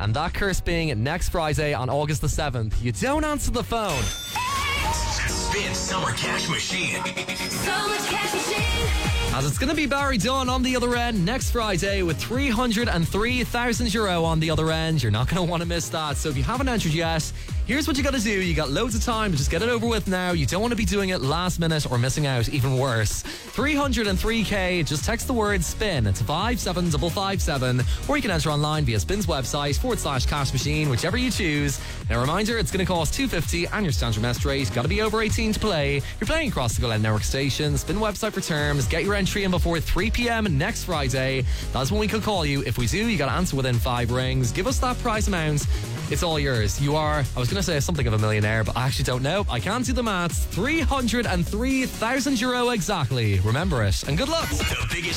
And that curse being next Friday on August the 7th. You don't answer the phone. Spin Summer Cash Machine. Summer Cash Machine. As it's going to be Barry Dunn on the other end next Friday with €303,000 on the other end. You're not going to want to miss that. So if you haven't entered yet, here's what you got to do. You got loads of time to just get it over with now. You don't want to be doing it last minute or missing out, even worse. 303k, just text the word SPIN to 57557, or you can enter online via Spin's website /cash machine, whichever you choose. Now, reminder, it's going to cost $2.50 and your standard message rate. Got to be over 18 to play. You're playing across the Go Loud Network station. Spin website for terms. Get your entry in before 3 p.m. next Friday. That's when we could call you. If we do, you got to answer within 5 rings. Give us that prize amount. It's all yours. You are, I was going to say something of a millionaire, but I actually don't know. I can't do the maths. €303,000 exactly. Remember it. And good luck. The biggest